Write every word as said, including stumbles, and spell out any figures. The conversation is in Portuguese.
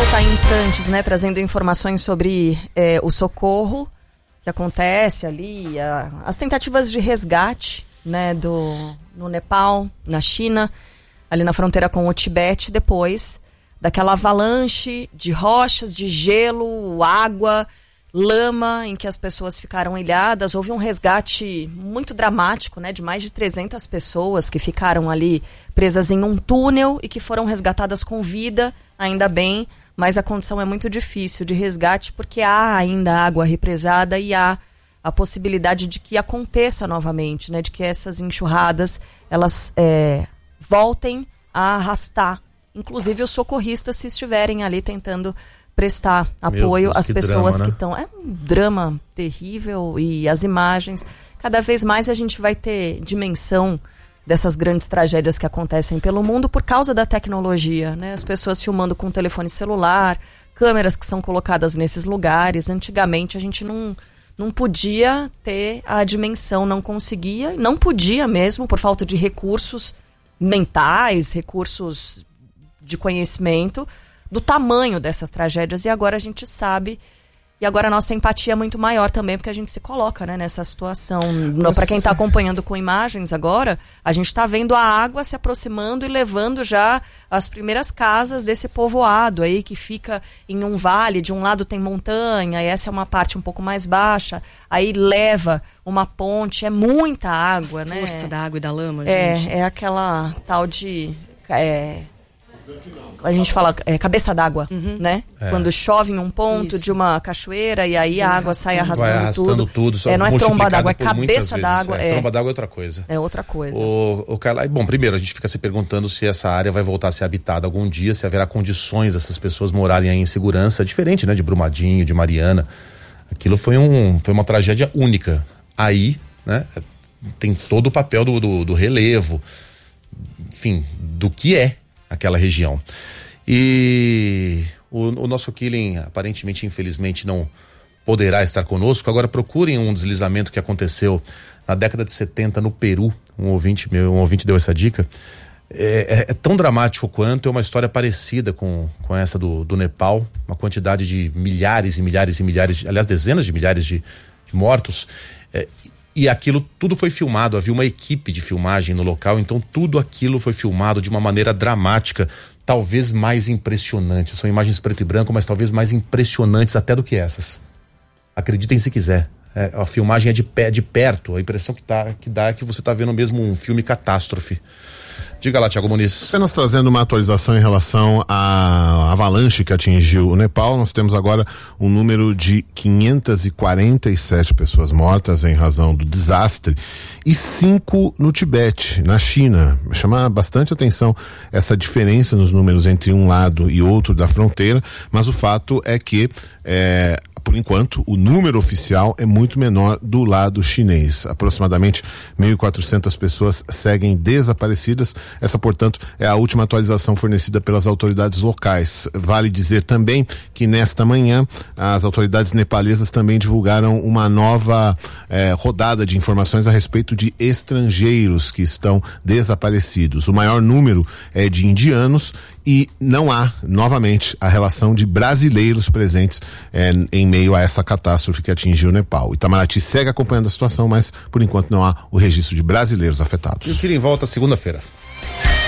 voltar em instantes, né, trazendo informações sobre é, o socorro que acontece ali, a, as tentativas de resgate, né, do, no Nepal, na China, ali na fronteira com o Tibete, depois daquela avalanche de rochas, de gelo, água, lama, em que as pessoas ficaram ilhadas. Houve um resgate muito dramático, né, de mais de trezentas pessoas que ficaram ali presas em um túnel e que foram resgatadas com vida, ainda bem, mas a condição é muito difícil de resgate porque há ainda água represada e há a possibilidade de que aconteça novamente, né, de que essas enxurradas elas é, voltem a arrastar, inclusive os socorristas, se estiverem ali tentando prestar apoio Deus, às pessoas drama, né? que estão... É um drama terrível, e as imagens... Cada vez mais a gente vai ter dimensão dessas grandes tragédias que acontecem pelo mundo por causa da tecnologia, né? As pessoas filmando com telefone celular, câmeras que são colocadas nesses lugares. Antigamente a gente não, não podia ter a dimensão, não conseguia, não podia mesmo, por falta de recursos mentais, recursos de conhecimento, do tamanho dessas tragédias, e agora a gente sabe, e agora a nossa empatia é muito maior também, porque a gente se coloca, né, nessa situação. Para quem está acompanhando com imagens agora, a gente está vendo a água se aproximando e levando já as primeiras casas desse povoado aí, que fica em um vale, de um lado tem montanha, e essa é uma parte um pouco mais baixa, aí leva uma ponte, é muita água, né? Força da água e da lama, gente. É, é aquela tal de... É, a gente fala é, cabeça d'água, uhum. né? É. Quando chove em um ponto Isso. de uma cachoeira e aí a água sai arrastando, Vai arrastando tudo. tudo é, não é tromba d'água, é cabeça d'água. É, é. Tromba d'água é outra coisa. É outra coisa. O, o Carla, bom, primeiro a gente fica se perguntando se essa área vai voltar a ser habitada algum dia, se haverá condições dessas pessoas morarem aí em segurança, diferente, né? De Brumadinho, de Mariana. Aquilo foi, um, foi uma tragédia única. Aí, né? Tem todo o papel do, do, do relevo, enfim, do que é aquela região. E o, o nosso Killing, aparentemente, infelizmente, não poderá estar conosco. Agora procurem um deslizamento que aconteceu na década de setenta no Peru. Um ouvinte meu, um ouvinte deu essa dica. É, é, é tão dramático quanto, é uma história parecida com, com essa do, do Nepal. Uma quantidade de milhares e milhares e milhares, de, aliás, dezenas de milhares de, de mortos. É, E aquilo tudo foi filmado, havia uma equipe de filmagem no local, então tudo aquilo foi filmado de uma maneira dramática, talvez mais impressionante. São imagens preto e branco, mas talvez mais impressionantes até do que essas. Acreditem se quiser. É, a filmagem é de, pé, de perto, a impressão que, tá, que dá é que você está vendo mesmo um filme catástrofe. Diga lá, Thiago Muniz. Apenas trazendo uma atualização em relação à avalanche que atingiu o Nepal. Nós temos agora um número de quinhentas e quarenta e sete pessoas mortas em razão do desastre e cinco no Tibete, na China. Chama bastante atenção essa diferença nos números entre um lado e outro da fronteira, mas o fato é que é, por enquanto, o número oficial é muito menor do lado chinês. Aproximadamente mil e quatrocentas pessoas seguem desaparecidas. Essa, portanto, é a última atualização fornecida pelas autoridades locais. Vale dizer também que nesta manhã as autoridades nepalesas também divulgaram uma nova eh, rodada de informações a respeito de estrangeiros que estão desaparecidos. O maior número é de indianos e não há, novamente, a relação de brasileiros presentes eh, em meio a essa catástrofe que atingiu o Nepal. Itamaraty segue acompanhando a situação, mas por enquanto não há o registro de brasileiros afetados. E o Killing volta segunda-feira.